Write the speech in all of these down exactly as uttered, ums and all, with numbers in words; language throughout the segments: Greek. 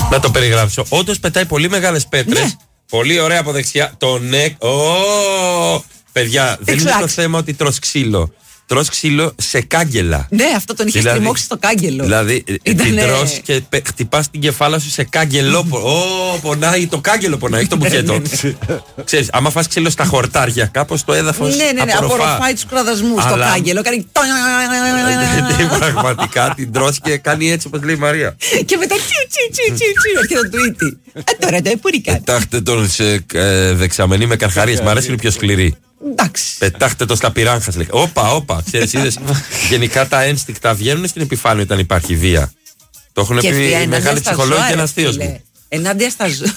Να το περιγράψω. Όντως πετάει πολύ μεγάλες πέτρες. Ναι. Πολύ ωραία από δεξιά. Το νεκ. Oh! Παιδιά, δεν είναι το θέμα ότι τρως ξύλο. Τρως ξύλο σε κάγκελα. Ναι, αυτό τον είχε δηλαδή, στριμώξει στο κάγκελο. Δηλαδή, Ήτανε... την τρως και χτυπάς την κεφάλα σου σε κάγκελο. Ω, oh, πονάει, το κάγκελο πονάει, έχει το μπουκέτο. Ξέρεις, άμα φας ξύλο στα χορτάρια, κάπως το έδαφος. Ναι, ναι, ναι, απορροφάει τους κραδασμούς στο κάγκελο. Κάνει. Πραγματικά την τρως και κάνει έτσι όπως λέει η Μαρία. Και μετά τσι τσι τσι τσι έρχεται το tweety. Ε, τώρα το επουρικά. Πετάχτε τον σε δεξαμενή με καρχαρίες. Μ' αρέσει, είναι πιο σκληρή. Εντάξει. Πετάχτε το στα πυράγχας, λέει. Όπα, όπα. Ξέρεις, είδες, γενικά τα ένστικτα βγαίνουν στην επιφάνεια όταν υπάρχει βία. Το έχουν πει οι μεγάλοι ψυχολόγοι και ένας θείος μου. Ενάντια στα ζώα.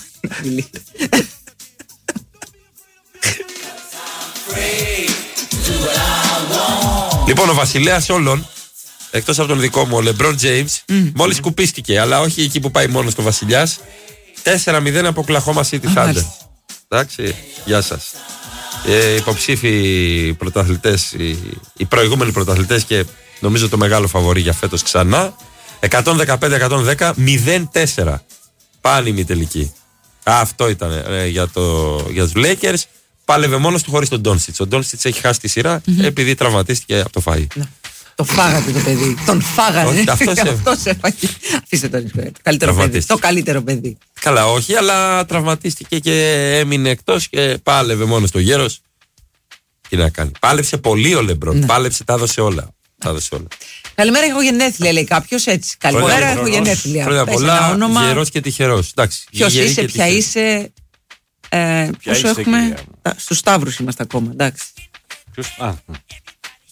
Λοιπόν, ο βασιλέας όλων, εκτός από τον δικό μου, ο Λεμπρόν Τζέιμς, mm. μόλις σκουπίστηκε, αλλά όχι εκεί που πάει μόνος το βασιλιάς. τέσσερα μηδέν από Oklahoma City Thunder. Εντάξει, γεια σας. Ε, υποψήφοι πρωταθλητές, οι, οι προηγούμενοι πρωταθλητές και νομίζω το μεγάλο φαβορί για φέτος ξανά. εκατόν δεκαπέντε εκατόν δέκα, μηδέν τέσσερα. Πάνε η μη τελική. Αυτό ήταν ε, για, το, για τους Lakers. Πάλευε μόνος του χωρίς τον Ντόνσιτς. Ο Ντόνσιτς έχει χάσει τη σειρά mm-hmm. επειδή τραυματίστηκε από το φαΐ. Ναι. Το φάγατε το παιδί. Τον φάγανε. Αυτός έφαγε. Αφήστε τον. Καλύτερο παιδί. Το καλύτερο παιδί. Καλά, όχι, αλλά τραυματίστηκε και έμεινε εκτός και πάλευε μόνο στο γέρος. Τι να κάνει. Πάλεψε πολύ ο Λεμπρόν. Ναι. Πάλεψε, τα έδωσε όλα. Τα έδωσε όλα. Καλημέρα, έχω γενέθλια, λέει κάποιος έτσι. Καλημέρα, έχω γενέθλια. Χρόνια πολλά, γερός και τυχερός. Ποιος είσαι, ποια είσαι. Πόσο έχουμε. Στους Σταύρους είμαστε ακόμα, εντάξει.